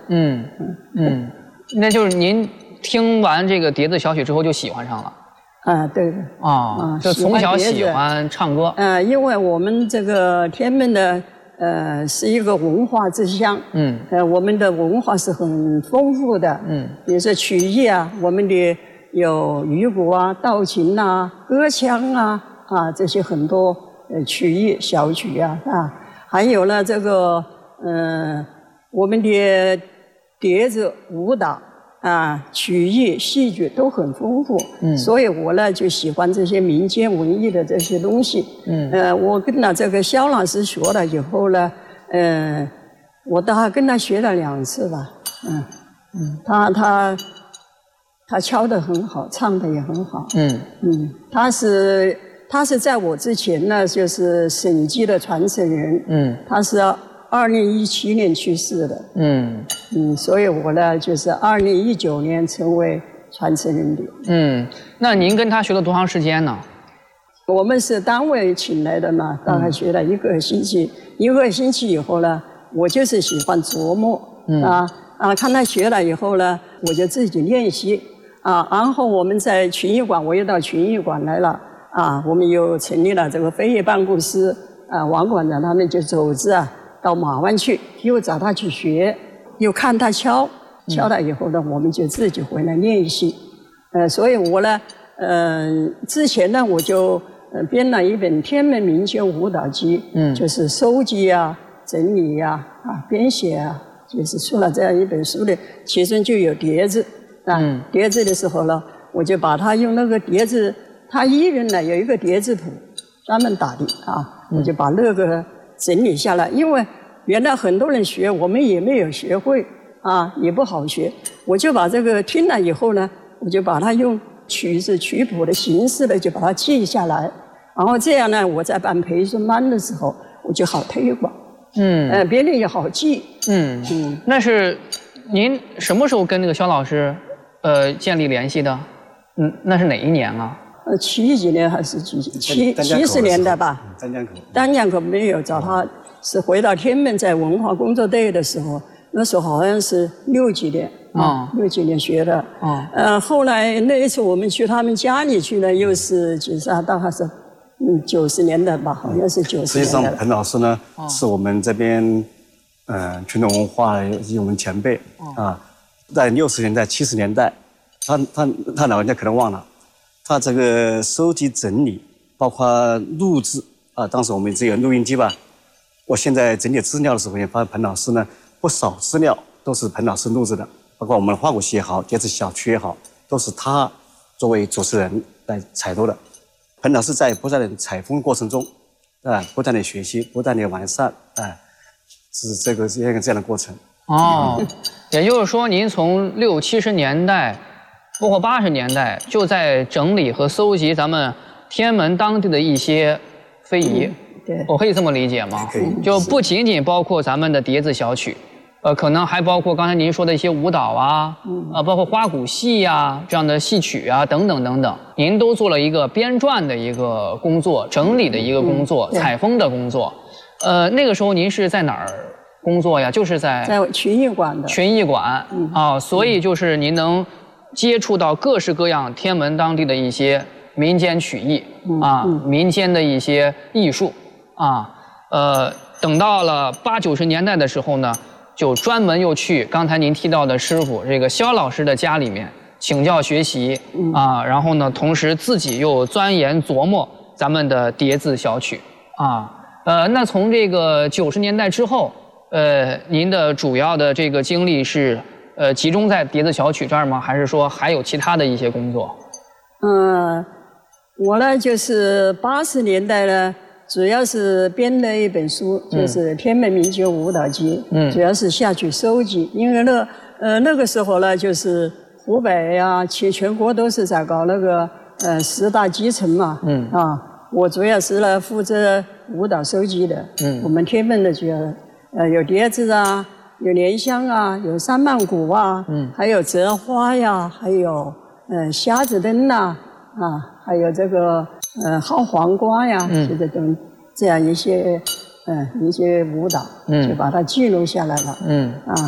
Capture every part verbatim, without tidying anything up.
嗯嗯嗯，那就是您听完这个碟子小曲之后就喜欢上了。 啊，对的。 啊、哦，就从小喜欢唱歌。 呃，因为我们这个天门的呃是一个文化之乡。嗯。呃，我们的文化是很丰富的。嗯。比如说曲艺啊，我们的有渔鼓啊、道琴啊、歌腔啊啊这些很多呃曲艺小曲啊啊，还有呢这个呃我们的碟子舞蹈。啊，曲艺、戏剧都很丰富，嗯，所以我呢就喜欢这些民间文艺的这些东西，嗯，呃，我跟了这个肖老师学了以后呢，呃，我大概跟他学了两次吧，嗯嗯，他他他敲得很好，唱得也很好，嗯嗯，他是他是在我之前呢就是沈基的传承人，嗯，他是二零一七年去世的，嗯嗯，所以我呢就是二零一九年成为传承人的。嗯， 那您跟他学了多长时间呢？ 我们是单位请来的嘛，大概学了一个星期，嗯、一个星期以后呢，我就是喜欢琢磨，嗯、啊啊，看他学了以后呢，我就自己练习啊，然后我们在群艺馆，我又到群艺馆来了啊，我们又成立了这个飞跃办公室啊，王馆长他们就组织啊。到马湾去，又找他去学，又看他敲，敲了以后呢，我们就自己回来练习。呃，所以我呢，呃，之前呢，我就呃编了一本《天门民间舞蹈集》，嗯，就是收集啊、整理呀、啊、啊编写啊，就是出了这样一本书的，其中就有碟子啊。嗯、碟子的时候呢，我就把它用那个碟子，他一人呢有一个碟子谱，专门打的啊，我就把那个。整理下来，因为原来很多人学，我们也没有学会啊，也不好学。我就把这个听了以后呢，我就把它用曲子曲谱的形式呢，就把它记下来。然后这样呢，我在办培训班的时候，我就好推广。嗯，呃，别人也好记。嗯嗯，那是您什么时候跟那个肖老师呃建立联系的？嗯，那是哪一年啊？ 呃，七几年还是几七七十年代吧？ 丹江口。 丹江口没有找他，是回到天门在文化工作队的时候，那时候好像是六几年啊，六几年学的。哦。呃，后来那一次我们去他们家里去呢，又是几十啊，大概是嗯九十年代吧，好像是九十年代。 实际上，彭老师呢，是我们这边呃传统文化以及我们前辈啊，在六十年代、七十年代，他他他老人家可能忘了。他这个收集整理，包括录制啊，当时我们只有录音机吧。我现在整理资料的时候，也发现彭老师呢，不少资料都是彭老师录制的，包括我们的花鼓戏也好，碟子小曲也好，都是他作为主持人来采录的。彭老师在不断的采风过程中，啊，不断的学习，不断的完善，啊，是这个这样这样的过程。 哦，也就是说，您从六七十年代。包括八十年代就在整理和搜集咱们天门当地的一些非遗，嗯、对，我可以这么理解吗？ 可以， 就不仅仅包括咱们的碟子小曲，呃，可能还包括刚才您说的一些舞蹈啊，嗯、呃，包括花鼓戏呀、啊、这样的戏曲啊等等等等，您都做了一个编撰的一个工作，整理的一个工作，嗯、采风的工作。呃，那个时候您是在哪儿工作呀？就是在在群艺馆的群艺馆、嗯、啊，所以就是您能。接触到各式各样天门当地的一些民间曲艺啊，嗯嗯、民间的一些艺术啊，呃，等到了八九十年代的时候呢，就专门又去刚才您提到的师傅这个肖老师的家里面请教学习啊，然后呢，同时自己又钻研琢磨咱们的碟子小曲啊，呃，那从这个九十年代之后，呃，您的主要的这个经历是。呃，集中在碟子小曲这儿吗？还是说还有其他的一些工作？ 嗯，我呢就是八十年代呢，主要是编了一本书，就是《天门民间舞蹈集》，嗯，主要是下去收集。因为那呃那个时候呢，就是湖北啊，全全国都是在搞那个呃十大集成嘛，嗯啊，我主要是呢负责舞蹈收集的，嗯，我们天门的主要呃有碟子啊。有莲香啊，有三曼鼓啊，嗯，还有折花呀，还有呃瞎子灯呐，啊，还有这个呃薅黄瓜呀，嗯，这种这样一些嗯、呃、一些舞蹈，嗯，就把它记录下来了，嗯啊，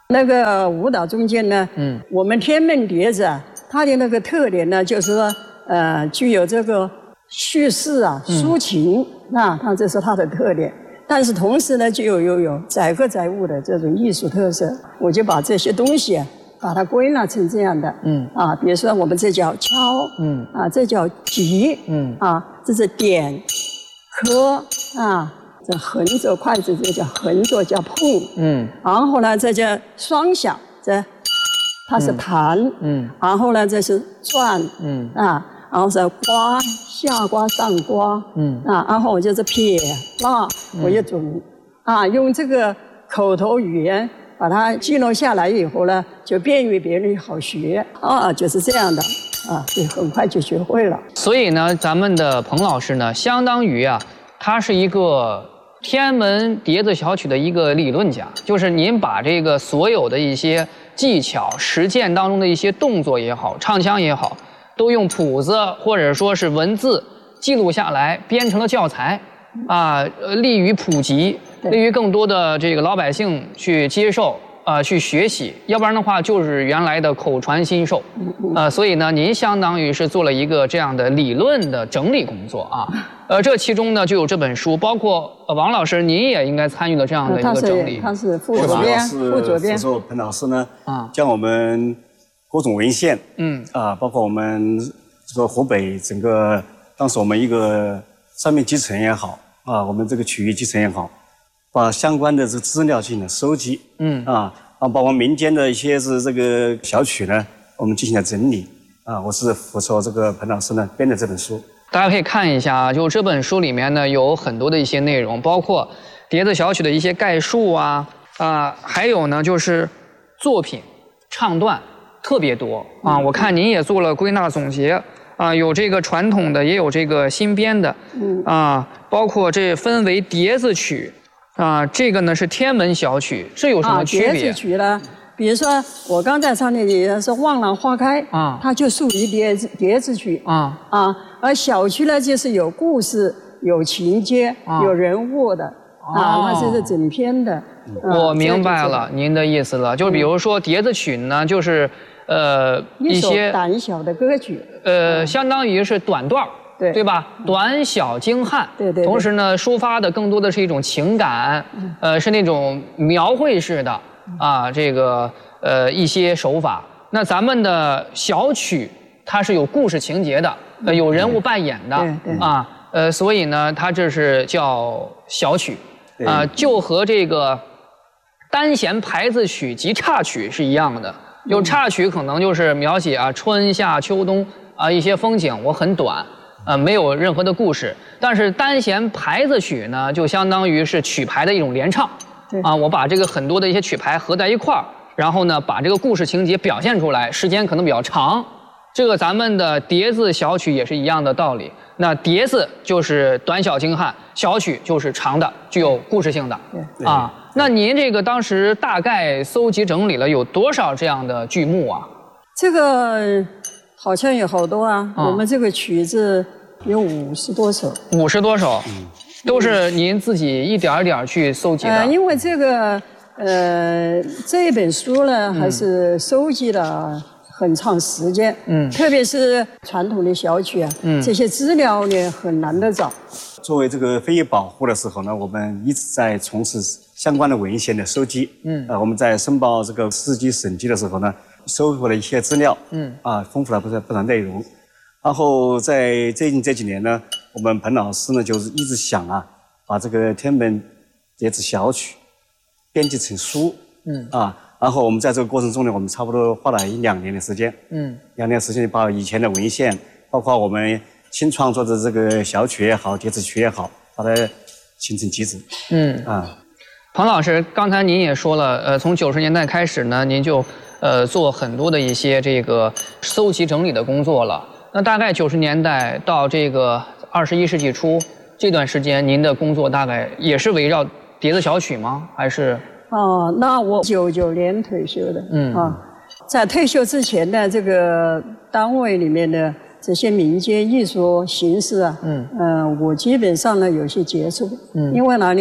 那个舞蹈中间呢，嗯，我们天门碟子啊，它的那个特点呢，就是说，呃，具有这个叙事啊、抒情、嗯、啊，它这是它的特点。但是同时呢，就有有有载歌载舞的这种艺术特色。我就把这些东西啊，把它归纳成这样的，嗯，啊，比如说我们这叫敲，嗯，啊，这叫击，嗯，啊，这是点、磕，啊。这横着筷子，这叫横着叫碰，嗯，然后呢，这叫双响，这它是弹，嗯，然后呢，这是转，嗯，啊，然后是刮，下刮上刮，嗯，啊，然后我就是撇捺，我也准，啊，用这个口头语言把它记录下来以后呢，就便于别人好学，啊，就是这样的，啊，就很快就学会了。 所以呢，咱们的彭老师呢，相当于啊，他是一个天安门碟子小曲的一个理论家，就是您把这个所有的一些技巧、实践当中的一些动作也好、唱腔也好，都用谱子或者说是文字记录下来，编成了教材，啊，利于普及，利于更多的这个老百姓去接受。呃，去学习，要不然的话就是原来的口传心授，呃，所以呢，您相当于是做了一个这样的理论的整理工作啊，呃，这其中呢就有这本书，包括呃王老师您也应该参与了这样的一个整理， 他是他是副主编，副主编， 说彭老师呢，啊，将我们各种文献，嗯，啊，包括我们说湖北整个当时我们一个上面基层也好，啊，我们这个曲艺基层也好。把相关的这个资料进行了收集，嗯啊，啊，把我们民间的一些是这个小曲呢，我们进行了整理，啊，我是辅助这个彭老师呢编的这本书。 大家可以看一下啊，就这本书里面呢有很多的一些内容，包括碟子小曲的一些概述啊，啊，还有呢就是作品唱段特别多啊，我看您也做了归纳总结啊，有这个传统的，也有这个新编的，嗯啊，包括这分为碟子曲。啊，这个呢是天门小曲，这有什么区别？ 啊，碟子曲呢，比如说我刚才唱的也是《望兰花开》啊，它就属于碟子碟子曲啊啊，而小曲呢就是有故事、有情节、啊、有人物的啊，它这是整篇的。 我明白了您的意思了，就比如说碟子曲呢，就是呃一些短小的歌曲， 呃，相当于是短段儿。对对吧？短小精悍， 对 对, 对。 同时呢，抒发的更多的是一种情感，嗯、呃，是那种描绘式的啊，这个呃一些手法。那咱们的小曲，它是有故事情节的，呃，有人物扮演的， 对对啊，呃，所以呢，它这是叫小曲，啊、呃，就和这个单弦牌子曲及插曲是一样的。有插曲可能就是描写啊春夏秋冬啊一些风景，我很短。呃，没有任何的故事，但是单弦牌子曲呢，就相当于是曲牌的一种联唱，啊，我把这个很多的一些曲牌合在一块儿，然后呢，把这个故事情节表现出来，时间可能比较长。这个咱们的碟子小曲也是一样的道理。那碟子就是短小精悍，小曲就是长的，具有故事性的。啊，那您这个当时大概搜集整理了有多少这样的剧目啊？ 这个好像有好多啊，啊我们这个曲子。有五十多首， 五十多首，嗯，都是您自己一点一点去搜集的。 呃，因为这个，呃，这本书呢，还是收集了很长时间，嗯，特别是传统的小曲啊，嗯，这些资料呢很难得找。 作为这个非遗保护的时候呢，我们一直在从事相关的文献的收集，嗯，呃，我们在申报这个市级省级的时候呢，收获了一些资料，嗯，啊，丰富了不少不少内容。然后在最近这几年呢，我们彭老师呢就是一直想啊，把这个天门碟子小曲编辑成书，嗯啊，然后我们在这个过程中呢，我们差不多花了一两年的时间，嗯，两年时间把以前的文献，包括我们新创作的这个小曲也好，碟子曲也好，把它形成集子，嗯啊。 彭老师，刚才您也说了，呃，从九十年代开始呢，您就呃做很多的一些这个搜集整理的工作了。那大概九十年代到这个二十一世纪初这段时间，您的工作大概也是围绕碟子小曲吗？还是？ 哦，那我九九年退休的，嗯啊，在退休之前呢，这个单位里面的这些民间艺术形式啊，嗯呃，我基本上呢有些接触，嗯，因为哪里？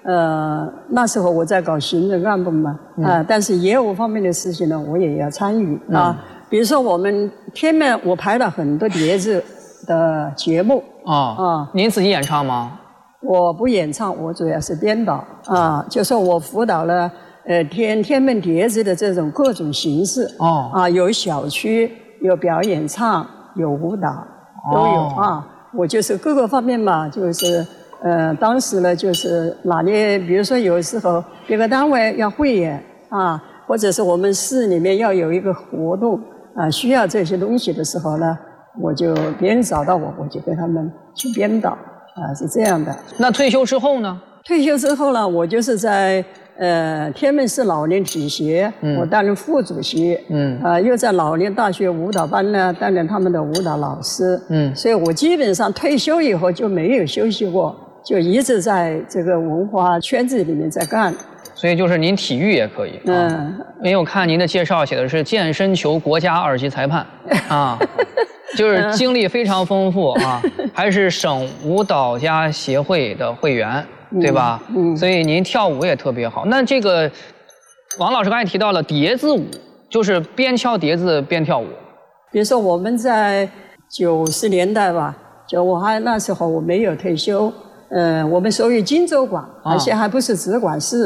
呃，那时候我在搞行政干部嘛，啊、嗯，但是业务方面的事情呢，我也要参与啊。嗯、比如说我们天门，我排了很多碟子的节目啊啊，您自己演唱吗？ 我不演唱，我主要是编导啊，就说我辅导了呃天天门碟子的这种各种形式哦啊，有小曲，有表演唱，有舞蹈，都有、哦、啊。我就是各个方面嘛，就是。呃，当时呢，就是哪里，比如说有时候别个单位要汇演啊，或者是我们市里面要有一个活动啊，需要这些东西的时候呢，我就别人找到我，我就跟他们去编导啊，是这样的。 那退休之后呢？ 退休之后呢，我就是在呃天门市老年体协，嗯、我担任副主席，嗯，啊、呃，又在老年大学舞蹈班呢担任他们的舞蹈老师，嗯，所以我基本上退休以后就没有休息过。就一直在这个文化圈子里面在干， 所以就是您体育也可以，嗯，啊、因为我看您的介绍写的是健身球国家二级裁判，啊，就是经历非常丰富啊，还是省舞蹈家协会的会员，对吧？嗯，嗯所以您跳舞也特别好。那这个王老师刚才提到了碟子舞，就是边敲碟子边跳舞。 比如说我们在九十年代吧，就我还那时候我没有退休。呃，我们属于荆州管，而且还不是直管市。